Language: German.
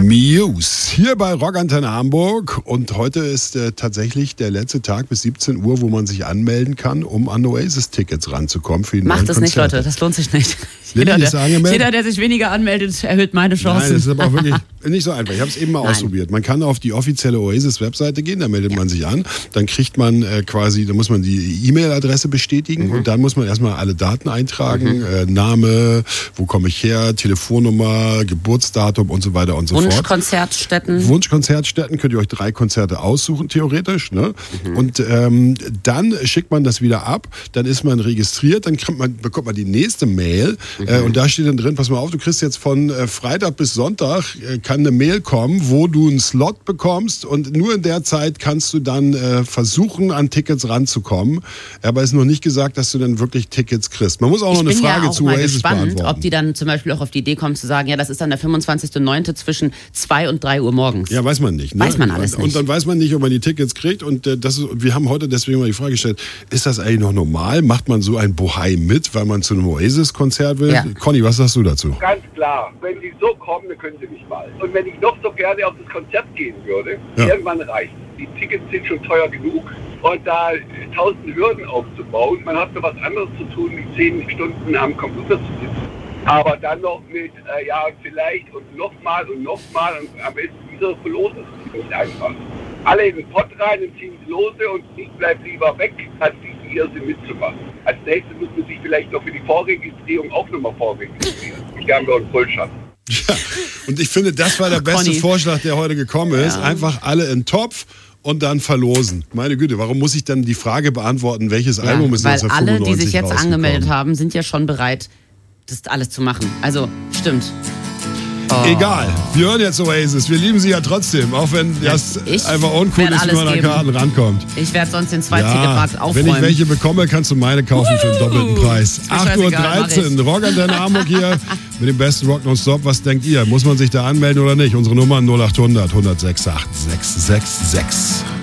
Muse, hier bei Rockantenne Hamburg und heute ist tatsächlich der letzte Tag bis 17 Uhr, wo man sich anmelden kann, um an Oasis-Tickets ranzukommen. Für die Macht das nicht, Konzerte. Leute, das lohnt sich nicht. Jeder, der sich weniger anmeldet, erhöht meine Chancen. Nein, das ist aber auch wirklich nicht so einfach. Ich habe es eben mal ausprobiert. Man kann auf die offizielle Oasis-Webseite gehen, da meldet man sich an, dann kriegt man da muss man die E-Mail-Adresse bestätigen und dann muss man erstmal alle Daten eintragen, Name, wo komme ich her, Telefonnummer, Geburtsdatum und so weiter und so fort. Wunschkonzertstätten könnt ihr euch 3 Konzerte aussuchen, theoretisch. Ne? Und dann schickt man das wieder ab, dann ist man registriert, dann bekommt man die nächste Mail und da steht dann drin, pass mal auf, du kriegst jetzt von Freitag bis Sonntag kann eine Mail kommen, wo du einen Slot bekommst und nur in der Zeit kannst du dann versuchen, an Tickets ranzukommen. Aber es ist noch nicht gesagt, dass du dann wirklich Tickets kriegst. Man muss auch noch eine Frage zu Oasis beantworten. Ich bin gespannt, ob die dann zum Beispiel auch auf die Idee kommen zu sagen, ja, das ist dann der 25.09. zwischen 2 und 3 Uhr morgens. Ja, weiß man nicht. Ne? Weiß man alles nicht. Und dann weiß man nicht, ob man die Tickets kriegt. Und wir haben heute deswegen mal die Frage gestellt, ist das eigentlich noch normal? Macht man so ein Bohai mit, weil man zu einem Oasis-Konzert will? Ja. Conny, was sagst du dazu? Ganz klar, wenn sie so kommen, dann können sie nicht mal. Und wenn ich noch so gerne auf das Konzert gehen würde, irgendwann reicht es. Die Tickets sind schon teuer genug. Und da 1000 Hürden aufzubauen, man hat so was anderes zu tun, wie 10 Stunden am Computer zu sitzen. Aber dann noch mit, vielleicht und nochmal und am besten wieder verlosen. Das ist nicht einfach. Alle in den Pott rein und ziehen es lose und ich bleib lieber weg, als diesen Irrsinn mitzumachen. Als nächstes muss man sich vielleicht noch für die Vorregistrierung auch nochmal vorregistrieren. Ich habe noch einen Vollschatten. Ja, und ich finde, das war der beste Vorschlag, der heute gekommen ist. Einfach alle in den Topf und dann verlosen. Meine Güte, warum muss ich dann die Frage beantworten, welches Album ist 1995 Weil alle, die sich jetzt angemeldet haben, sind ja schon bereit, das alles zu machen. Also, stimmt. Egal, wir hören jetzt Oasis. Wir lieben sie ja trotzdem, auch wenn das einfach uncool ist, wenn man an Karten rankommt. Ich werde sonst den Zweiticketmarkt aufräumen. Wenn ich welche bekomme, kannst du meine kaufen für den doppelten Preis. 8:13 Uhr, Rockantenne Hamburg hier mit dem besten Rock nonstop. Was denkt ihr? Muss man sich da anmelden oder nicht? Unsere Nummer 0800 106 8666.